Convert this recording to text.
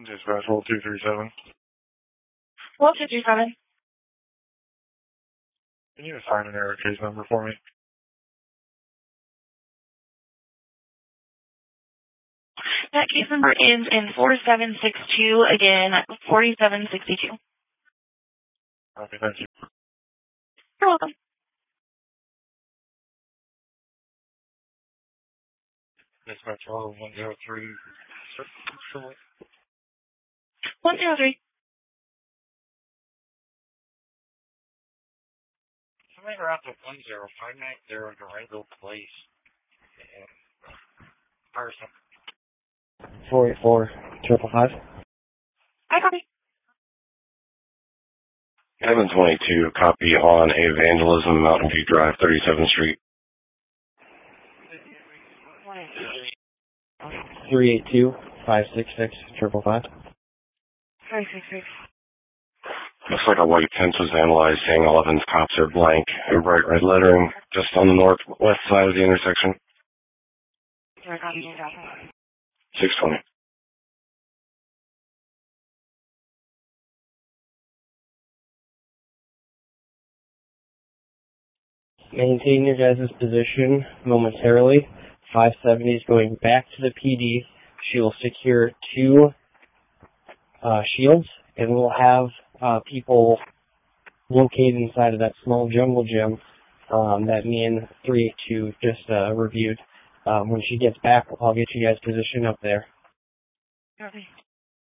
Dispatch, roll 237. Roll 237. Can you assign an error case number for me? That case number ends in 4762, again, 4762. Okay, thank you. You're welcome. Dispatch, roll 103. 103. Somebody around to 10590 Durango Place. Person. 484 555. I copy. Heaven 22, copy on a vandalism, Mountain View Drive, 37th Street. 382 566 555. 566. Looks like a white fence was vandalized, saying 11's cops are blank in bright red lettering just on the northwest side of the intersection. 620. Maintain your guys' position momentarily. 570 is going back to the PD. She will secure 2 shields, and we'll have people located inside of that small jungle gym that me and 382 just reviewed. When she gets back, I'll get you guys positioned up there. Copy.